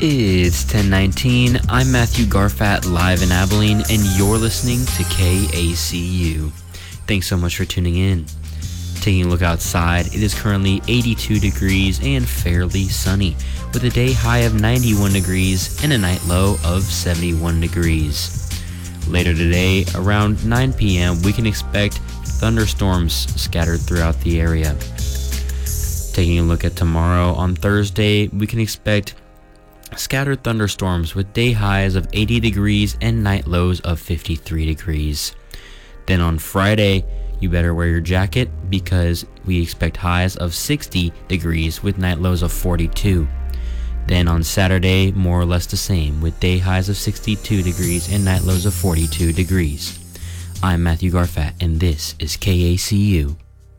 It's 10:19. I'm Matthew Garfat, live in Abilene, and you're listening to KACU. Thanks so much for tuning in. Taking a look outside, it is currently 82 degrees and fairly sunny, with a day high of 91 degrees and a night low of 71 degrees. Later today, around 9 p.m., we can expect thunderstorms scattered throughout the area. Taking a look at tomorrow, on Thursday, we can expect scattered thunderstorms with day highs of 80 degrees and night lows of 53 degrees. Then on Friday, you better wear your jacket because we expect highs of 60 degrees with night lows of 42. Then on Saturday, more or less the same with day highs of 62 degrees and night lows of 42 degrees. I'm Matthew Garfat and this is KACU.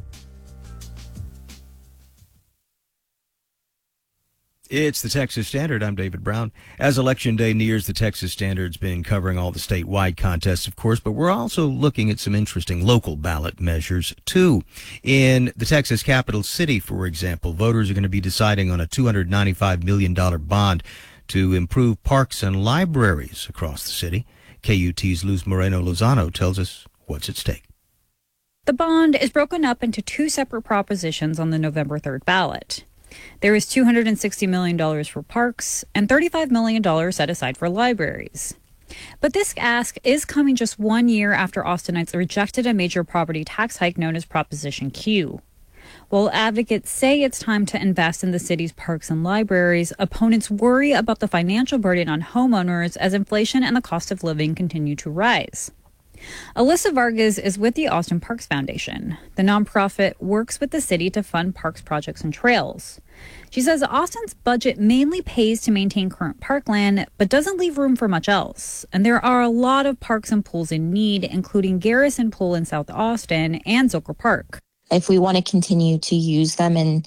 It's the Texas Standard. I'm David Brown. As Election Day nears, the Texas Standard's been covering all the statewide contests, of course, but we're also looking at some interesting local ballot measures, too. In the Texas capital city, for example, voters are going to be deciding on a $295 million bond to improve parks and libraries across the city. KUT's Luz Moreno-Lozano tells us what's at stake. The bond is broken up into two separate propositions on the November 3rd ballot. There is $260 million for parks and $35 million set aside for libraries. But this ask is coming just 1 year after Austinites rejected a major property tax hike known as Proposition Q. While advocates say it's time to invest in the city's parks and libraries, opponents worry about the financial burden on homeowners as inflation and the cost of living continue to rise. Alyssa Vargas is with the Austin Parks Foundation. The nonprofit works with the city to fund parks projects and trails. She says Austin's budget mainly pays to maintain current parkland, but doesn't leave room for much else. And there are a lot of parks and pools in need, including Garrison Pool in South Austin and Zilker Park. If we want to continue to use them and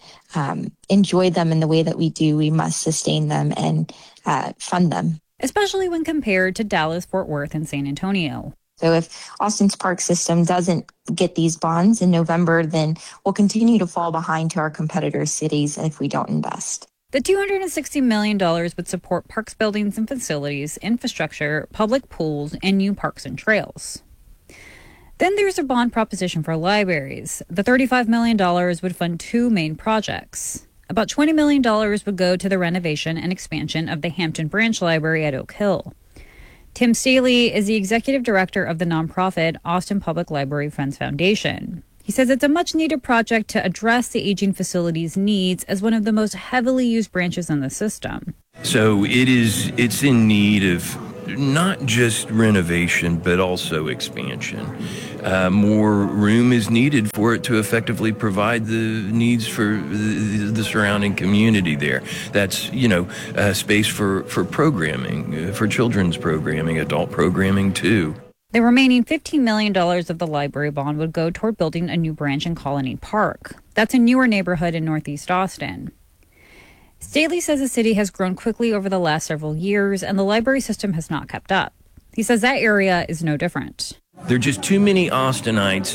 enjoy them in the way that we do, we must sustain them and fund them. Especially when compared to Dallas, Fort Worth, and San Antonio. So if Austin's park system doesn't get these bonds in November, then we'll continue to fall behind to our competitor cities if we don't invest. The $260 million would support parks, buildings, and facilities, infrastructure, public pools, and new parks and trails. Then there's a bond proposition for libraries. The $35 million would fund two main projects. About $20 million would go to the renovation and expansion of the Hampton Branch Library at Oak Hill. Tim Staley is the executive director of the nonprofit Austin Public Library Friends Foundation. He says it's a much-needed project to address the aging facility's needs as one of the most heavily used branches in the system. So it's in need of not just renovation, but also expansion. More room is needed for it to effectively provide the needs for the surrounding community there. That's, space for programming, for children's programming, adult programming too. The remaining $15 million of the library bond would go toward building a new branch in Colony Park. That's a newer neighborhood in Northeast Austin. Staley says the city has grown quickly over the last several years, and the library system has not kept up. He says that area is no different. There are just too many Austinites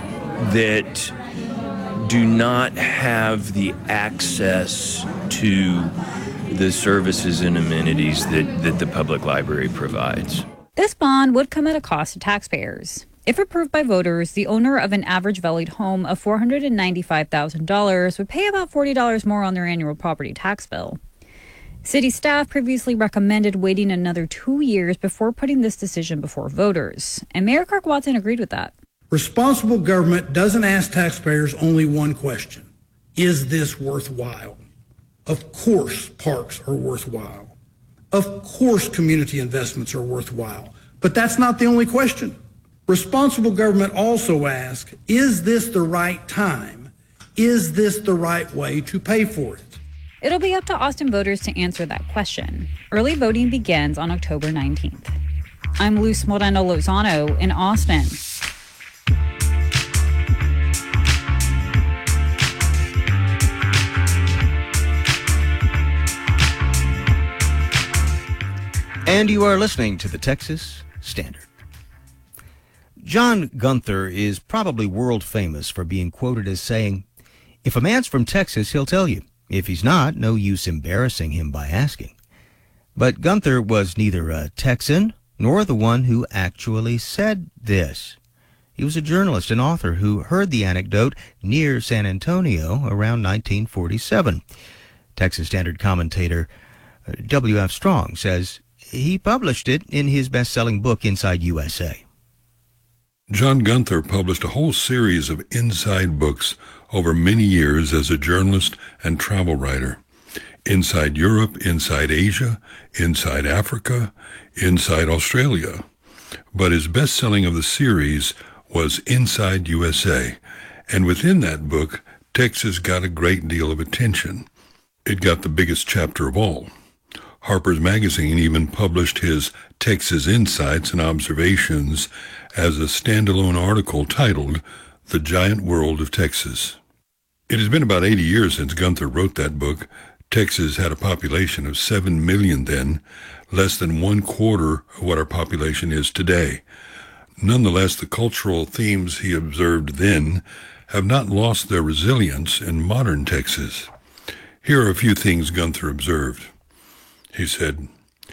that do not have the access to the services and amenities that the public library provides. This bond would come at a cost to taxpayers. If approved by voters, the owner of an average valued home of $495,000 would pay about $40 more on their annual property tax bill. City staff previously recommended waiting another 2 years before putting this decision before voters, and Mayor Kirk Watson agreed with that. Responsible government doesn't ask taxpayers only one question: is this worthwhile? Of course parks are worthwhile. Of course community investments are worthwhile. But that's not the only question. Responsible government also asks, is this the right time? Is this the right way to pay for it? It'll be up to Austin voters to answer that question. Early voting begins on October 19th. I'm Luz Moreno-Lozano in Austin. And you are listening to the Texas Standard. John Gunther is probably world famous for being quoted as saying, "If a man's from Texas, he'll tell you. If he's not, no use embarrassing him by asking." But Gunther was neither a Texan nor the one who actually said this. He was a journalist and author who heard the anecdote near San Antonio around 1947. Texas Standard commentator W.F. Strong says he published it in his best-selling book, Inside USA. John Gunther published a whole series of inside books over many years as a journalist and travel writer. Inside Europe, Inside Asia, Inside Africa, Inside Australia. But his best-selling of the series was Inside USA, and within that book, Texas got a great deal of attention. It got the biggest chapter of all. Harper's Magazine even published his Texas Insights and Observations as a standalone article titled The Giant World of Texas. It has been about 80 years since Gunther wrote that book. Texas had a population of 7 million then, less than 1/4 of what our population is today. Nonetheless, the cultural themes he observed then have not lost their resilience in modern Texas. Here are a few things Gunther observed. He said,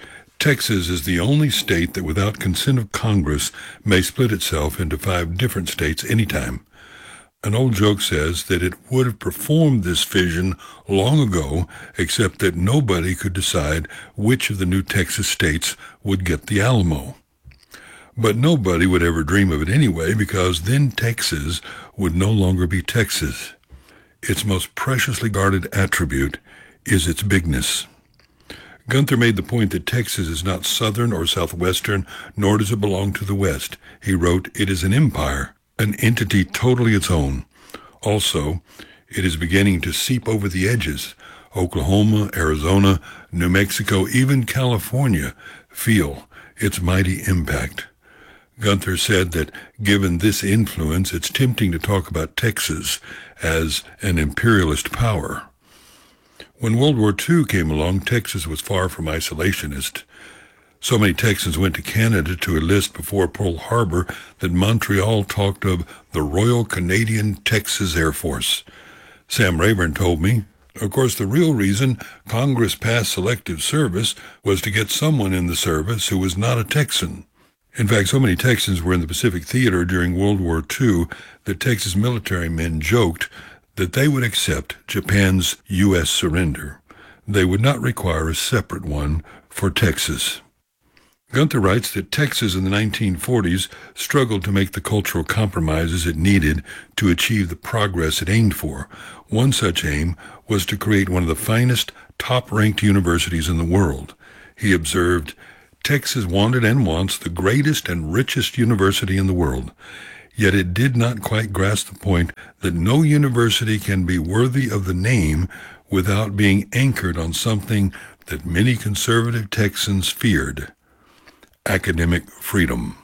Texas is the only state that without consent of Congress may split itself into 5 different states anytime. An old joke says that it would have performed this fission long ago, except that nobody could decide which of the new Texas states would get the Alamo. But nobody would ever dream of it anyway, because then Texas would no longer be Texas. Its most preciously guarded attribute is its bigness. Gunther made the point that Texas is not southern or southwestern, nor does it belong to the West. He wrote, it is an empire, an entity totally its own. Also, it is beginning to seep over the edges. Oklahoma, Arizona, New Mexico, even California feel its mighty impact. Gunther said that given this influence, it's tempting to talk about Texas as an imperialist power. When World War II came along, Texas was far from isolationist. So many Texans went to Canada to enlist before Pearl Harbor that Montreal talked of the Royal Canadian Texas Air Force. Sam Rayburn told me, of course, the real reason Congress passed selective service was to get someone in the service who was not a Texan. In fact, so many Texans were in the Pacific Theater during World War II that Texas military men joked that they would accept Japan's U.S. surrender. They would not require a separate one for Texas. Gunther writes that Texas in the 1940s struggled to make the cultural compromises it needed to achieve the progress it aimed for. One such aim was to create one of the finest, top-ranked universities in the world. He observed, Texas wanted and wants the greatest and richest university in the world. Yet it did not quite grasp the point that no university can be worthy of the name without being anchored on something that many conservative Texans feared: academic freedom.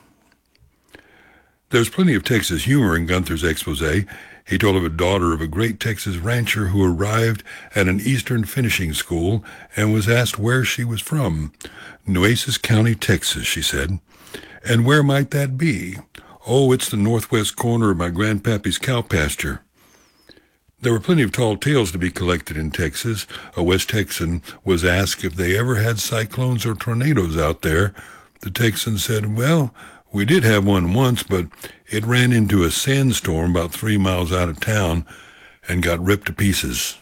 There's plenty of Texas humor in Gunther's expose. He told of a daughter of a great Texas rancher who arrived at an eastern finishing school and was asked where she was from. Nueces County, Texas, she said. And where might that be? Oh, it's the northwest corner of my grandpappy's cow pasture. There were plenty of tall tales to be collected in Texas. A West Texan was asked if they ever had cyclones or tornadoes out there. The Texan said, well, we did have one once, but it ran into a sandstorm about 3 miles out of town and got ripped to pieces.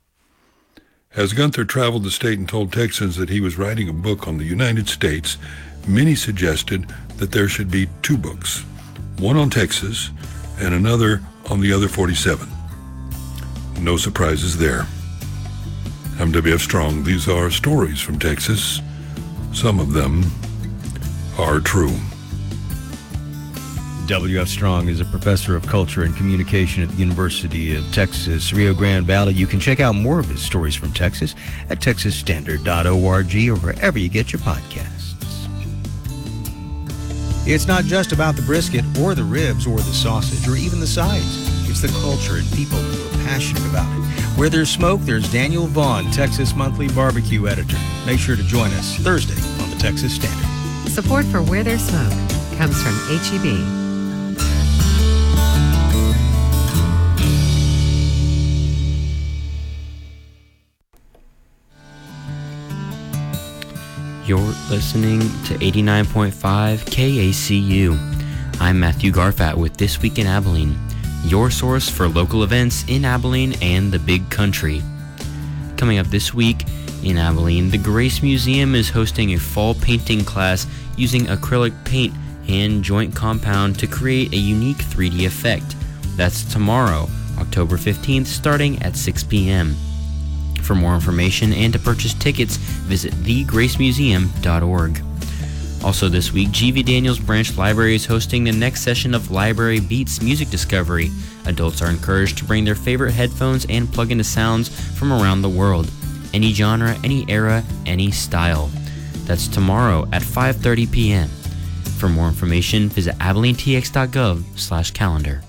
As Gunther traveled the state and told Texans that he was writing a book on the United States, many suggested that there should be 2 books, one on Texas and another on the other 47. No surprises there. I'm W.F. Strong. These are stories from Texas. Some of them are true. W.F. Strong is a professor of culture and communication at the University of Texas, Rio Grande Valley. You can check out more of his stories from Texas at texasstandard.org or wherever you get your podcasts. It's not just about the brisket or the ribs or the sausage or even the sides. It's the culture and people who are passionate about it. Where there's smoke, there's Daniel Vaughn, Texas Monthly Barbecue Editor. Make sure to join us Thursday on the Texas Standard. Support for Where There's Smoke comes from H-E-B. You're listening to 89.5 KACU. I'm Matthew Garfat with This Week in Abilene, your source for local events in Abilene and the Big Country. Coming up this week in Abilene, the Grace Museum is hosting a fall painting class using acrylic paint and joint compound to create a unique 3D effect. That's tomorrow, October 15th, starting at 6 p.m. For more information and to purchase tickets, visit thegracemuseum.org. Also this week, G.V. Daniels Branch Library is hosting the next session of Library Beats Music Discovery. Adults are encouraged to bring their favorite headphones and plug into sounds from around the world. Any genre, any era, any style. That's tomorrow at 5:30 p.m. For more information, visit abilenetx.gov/calendar.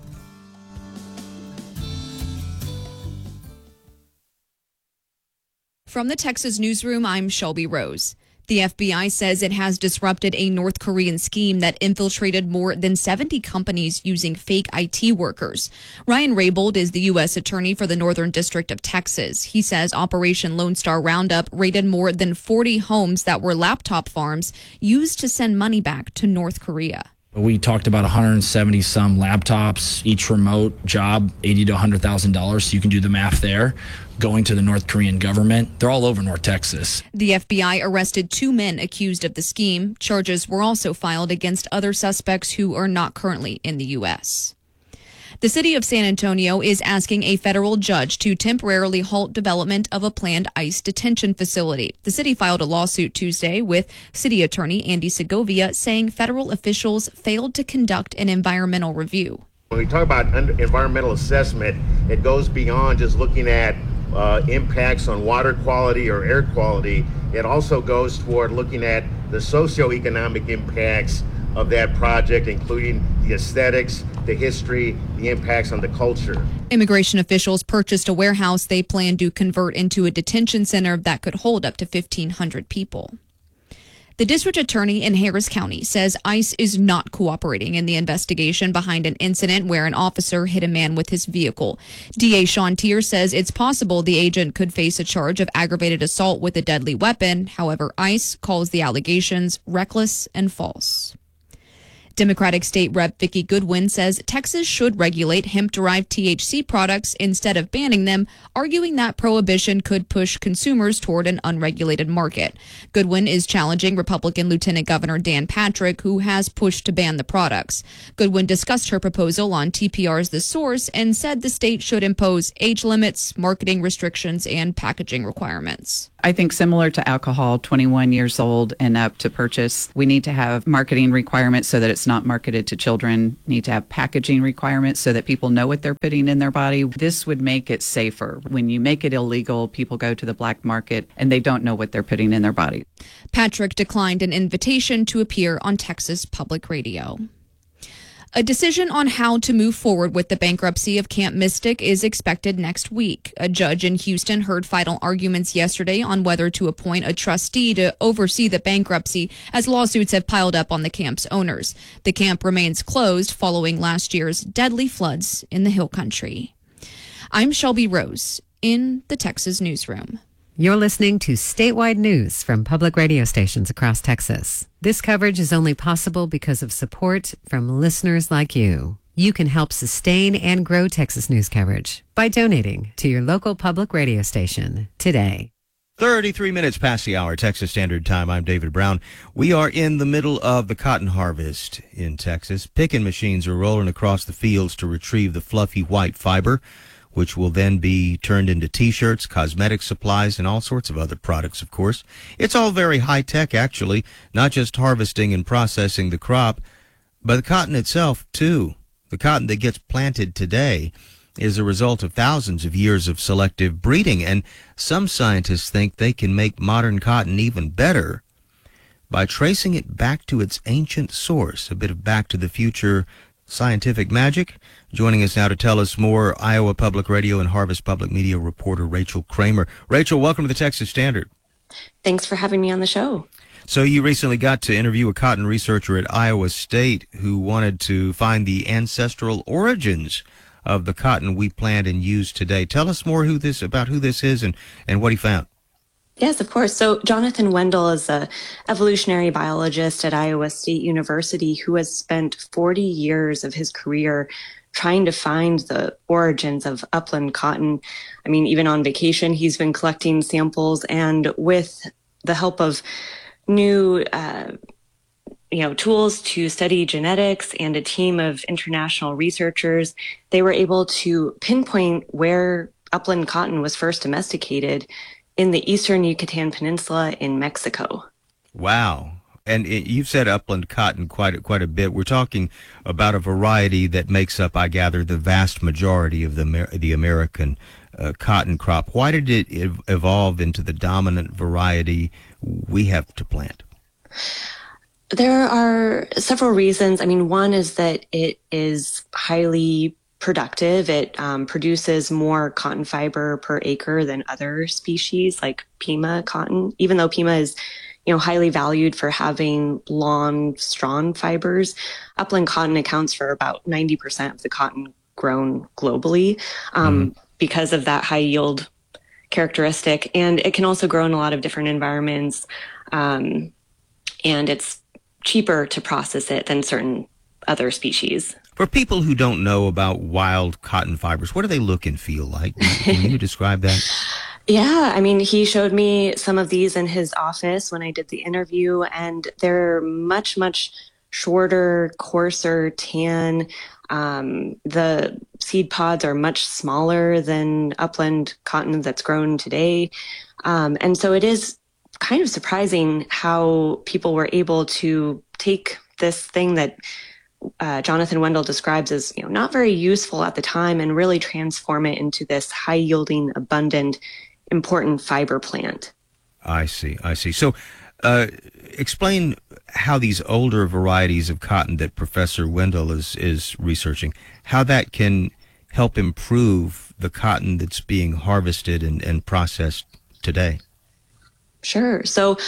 From the Texas Newsroom, I'm Shelby Rose. The FBI says it has disrupted a North Korean scheme that infiltrated more than 70 companies using fake IT workers. Ryan Raybould is the U.S. Attorney for the Northern District of Texas. He says Operation Lone Star Roundup raided more than 40 homes that were laptop farms used to send money back to North Korea. We talked about 170 some laptops, each remote job, $80,000 to $100,000. So you can do the math there. Going to the North Korean government. They're all over North Texas. The FBI arrested 2 men accused of the scheme. Charges were also filed against other suspects who are not currently in the U.S. The city of San Antonio is asking a federal judge to temporarily halt development of a planned ICE detention facility. The city filed a lawsuit Tuesday with city attorney Andy Segovia saying federal officials failed to conduct an environmental review. When we talk about environmental assessment, it goes beyond just looking at impacts on water quality or air quality. It also goes toward looking at the socioeconomic impacts of that project, including the aesthetics, the history, the impacts on the culture. Immigration officials purchased a warehouse they plan to convert into a detention center that could hold up to 1,500 people. The district attorney in Harris County says ICE is not cooperating in the investigation behind an incident where an officer hit a man with his vehicle. DA Sean Tier says it's possible the agent could face a charge of aggravated assault with a deadly weapon. However, ICE calls the allegations reckless and false. Democratic State Rep Vicki Goodwin says Texas should regulate hemp-derived THC products instead of banning them, arguing that prohibition could push consumers toward an unregulated market. Goodwin is challenging Republican Lieutenant Governor Dan Patrick, who has pushed to ban the products. Goodwin discussed her proposal on TPR's The Source and said the state should impose age limits, marketing restrictions, and packaging requirements. I think similar to alcohol, 21 years old and up to purchase, we need to have marketing requirements so that it's not marketed to children, need to have packaging requirements so that people know what they're putting in their body. This would make it safer. When you make it illegal, people go to the black market and they don't know what they're putting in their body. Patrick declined an invitation to appear on Texas Public Radio. A decision on how to move forward with the bankruptcy of Camp Mystic is expected next week. A judge in Houston heard final arguments yesterday on whether to appoint a trustee to oversee the bankruptcy as lawsuits have piled up on the camp's owners. The camp remains closed following last year's deadly floods in the Hill Country. I'm Shelby Rose in the Texas Newsroom. You're listening to statewide news from public radio stations across Texas. This coverage is only possible because of support from listeners like you. You can help sustain and grow Texas news coverage by donating to your local public radio station today. 33 minutes past the hour, Texas Standard Time. I'm David Brown. We are in the middle of the cotton harvest in Texas. Picking machines are rolling across the fields to retrieve the fluffy white fiber, which will then be turned into T-shirts, cosmetic supplies, and all sorts of other products, of course. It's all very high-tech, actually, not just harvesting and processing the crop, but the cotton itself, too. The cotton that gets planted today is a result of thousands of years of selective breeding, and some scientists think they can make modern cotton even better by tracing it back to its ancient source, a bit of Back to the Future scientific magic. Joining us now to tell us more, Iowa Public Radio and Harvest Public Media reporter Rachel Kramer. Rachel, welcome to the Texas Standard. Thanks for having me on the show. So you recently got to interview a cotton researcher at Iowa State who wanted to find the ancestral origins of the cotton we plant and use today. Tell us more about who this is and what he found. Yes, of course. So Jonathan Wendell is an evolutionary biologist at Iowa State University who has spent 40 years of his career trying to find the origins of upland cotton. I mean, even on vacation, he's been collecting samples, and with the help of new tools to study genetics and a team of international researchers, they were able to pinpoint where upland cotton was first domesticated in the eastern Yucatan Peninsula in Mexico. Wow. And you've said upland cotton quite a bit. We're talking about a variety that makes up, I gather, the vast majority of the American cotton crop. Why did it evolve into the dominant variety we have to plant? There are several reasons. I mean, one is that it is highly productive. It produces more cotton fiber per acre than other species like Pima cotton, even though Pima is highly valued for having long, strong fibers. Upland cotton accounts for about 90% of the cotton grown globally because of that high yield characteristic. And it can also grow in a lot of different environments. And it's cheaper to process it than certain other species. For people who don't know about wild cotton fibers, what do they look and feel like? Can you describe that? Yeah, I mean, he showed me some of these in his office when I did the interview, and they're much, much shorter, coarser, tan. The seed pods are much smaller than upland cotton that's grown today. And so it is kind of surprising how people were able to take this thing that Jonathan Wendell describes as not very useful at the time and really transform it into this high-yielding, abundant, important fiber plant. I see. So explain how these older varieties of cotton that Professor Wendell is researching, how that can help improve the cotton that's being harvested and processed today. Sure. So,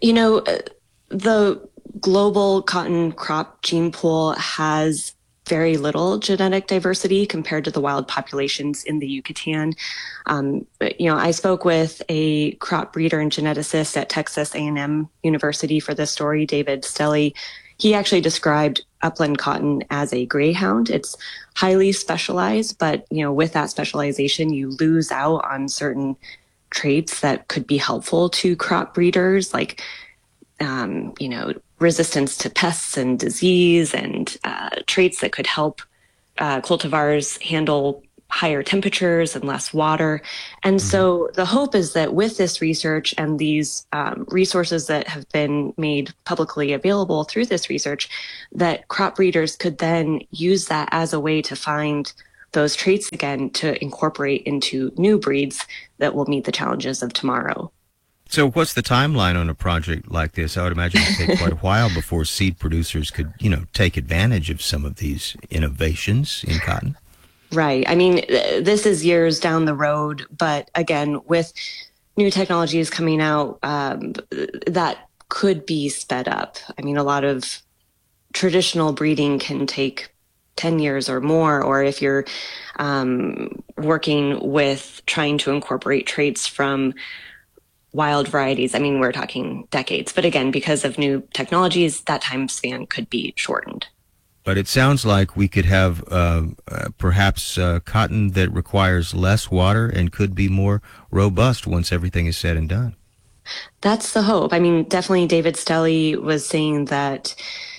the global cotton crop gene pool has very little genetic diversity compared to the wild populations in the Yucatan. I spoke with a crop breeder and geneticist at Texas A&M University for this story, David Stelly. He actually described upland cotton as a greyhound. It's highly specialized, but with that specialization, you lose out on certain traits that could be helpful to crop breeders, like resistance to pests and disease, and traits that could help cultivars handle higher temperatures and less water. And so the hope is that with this research and these resources that have been made publicly available through this research, that crop breeders could then use that as a way to find those traits again to incorporate into new breeds that will meet the challenges of tomorrow. So what's the timeline on a project like this? I would imagine it would take quite a while before seed producers could, take advantage of some of these innovations in cotton. Right. I mean, this is years down the road, but again, with new technologies coming out, that could be sped up. I mean, a lot of traditional breeding can take 10 years or more, or if you're working with trying to incorporate traits from wild varieties, I mean, we're talking decades. But again, because of new technologies, that time span could be shortened. But it sounds like we could have perhaps cotton that requires less water and could be more robust once everything is said and done. That's the hope. I mean, definitely David Stelly was saying that,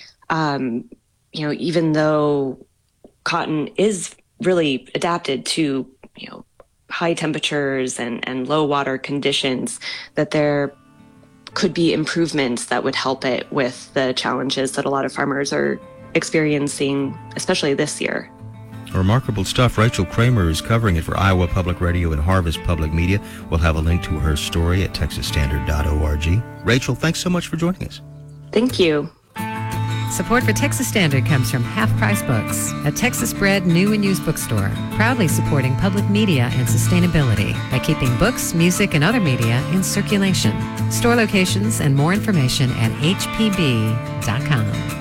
even though cotton is really adapted to, high temperatures and low water conditions, that there could be improvements that would help it with the challenges that a lot of farmers are experiencing, especially this year. Remarkable stuff. Rachel Kramer is covering it for Iowa Public Radio and Harvest Public Media. We'll have a link to her story at texasstandard.org. Rachel, thanks so much for joining us. Thank you. Support for Texas Standard comes from Half Price Books, a Texas-bred new and used bookstore, proudly supporting public media and sustainability by keeping books, music, and other media in circulation. Store locations and more information at hpb.com.